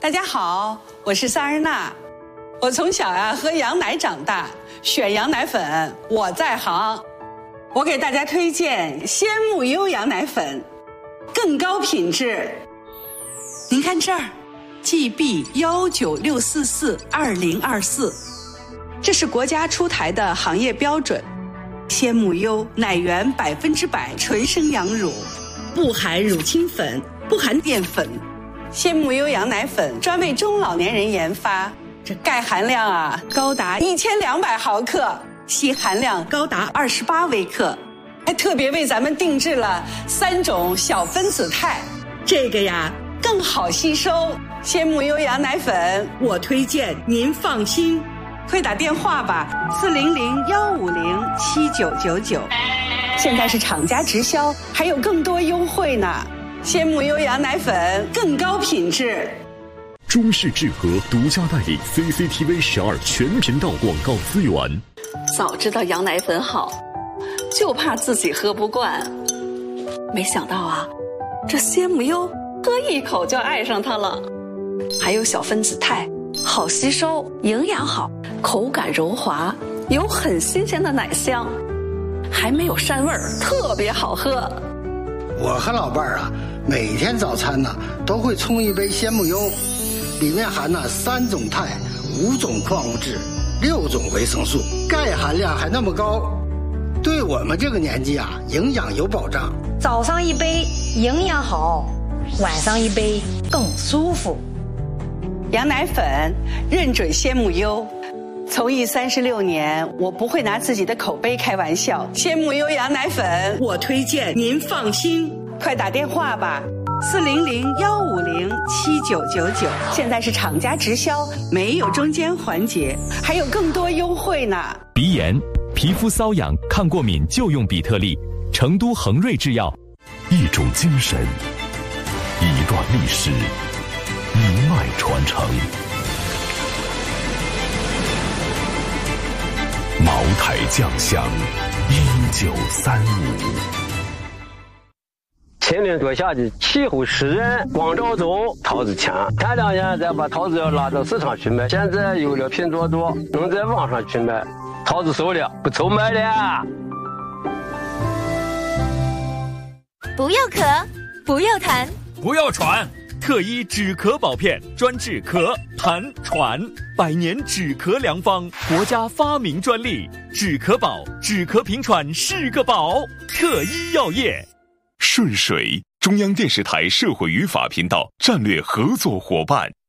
大家好，我是萨日娜。我从小喝羊奶长大，选羊奶粉我在行。我给大家推荐鲜木优羊奶粉，更高品质。您看这儿 ，GB196442024，这是国家出台的行业标准。鲜木优奶源100%纯生羊乳，不含乳清粉，不含淀粉。鲜木优羊奶粉专为中老年人研发，这钙含量高达1200毫克，硒含量高达28微克，还特别为咱们定制了3种小分子肽，这个更好吸收。鲜木优羊奶粉我推荐您放心，快打电话吧，400-150-7999，现在是厂家直销，还有更多优惠呢。鲜木优羊奶粉更高品质。 中视智和独家代理 CCTV 12全频道广告资源。 早知道羊奶粉好，就怕自己喝不惯。没想到这鲜木优喝一口就爱上它了。还有小分子肽，好吸收，营养好，口感柔滑，有很新鲜的奶香，还没有膻味儿，特别好喝。 我和老伴儿每天早餐都会冲一杯鲜木优，里面含3种肽、5种矿物质、6种维生素，钙含量还那么高，对我们这个年纪营养有保障。 早上一杯营养好，晚上一杯更舒服。 羊奶粉认准鲜木优，从艺36年，我不会拿自己的口碑开玩笑。鲜木优羊奶粉我推荐您放心，快打电话吧，400-150-7999，现在是厂家直销，没有中间环节，还有更多优惠呢。 鼻炎、皮肤瘙痒、抗过敏就用比特利，成都恒瑞制药。 一种精神，一段历史，一脉传承。茅台酱香1935。 前面坐下的气候湿润，光照中桃子强，前2年再把桃子要拉到市场去卖，现在有了拼多多，能在网上去卖，桃子熟了，不愁卖了。 不要咳，不要痰， 不要喘，特医止咳宝片，专治咳、痰、喘，100年止咳良方，国家发明专利，止咳宝，止咳平喘是个宝。特医药业。 顺水，中央电视台社会与法频道战略合作伙伴。